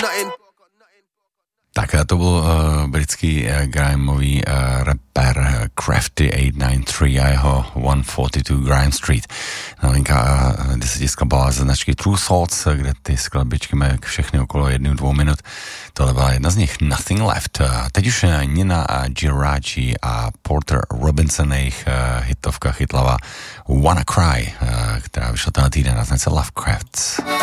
Tak to byl britský grimeový rapper Crafty 893 a jeho 142 Grime Street. Novinka 10 skladba ze značky True Thoughts, kde ty skladbičky mají všechny okolo 1-2 minut. Tohle byla jedna z nich, Nothing Left. Teď už Nina Geraci a Porter Robinson, jejich hitovka chytlavá Wanna Cry, která vyšla tenhle týden na značce Lovecrafts.